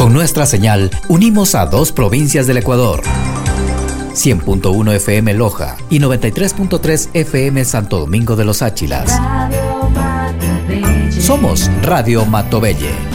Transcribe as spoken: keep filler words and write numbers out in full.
Con nuestra señal, unimos a dos provincias del Ecuador. cien punto uno F M Loja y noventa y tres punto tres F M Santo Domingo de los Áchilas. Somos Radio Matobelle.